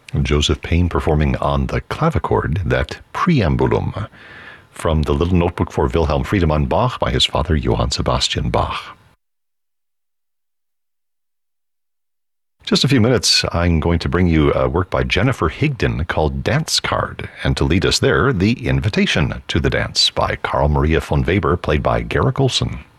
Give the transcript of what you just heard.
Joseph Payne performing on the clavichord that Preambulum from the Little Notebook for Wilhelm Friedemann Bach by his father Johann Sebastian Bach. Just a few minutes, I'm going to bring you a work by Jennifer Higdon called Dance Card, and to lead us there, The Invitation to the Dance by Carl Maria von Weber, played by Garrick Olson.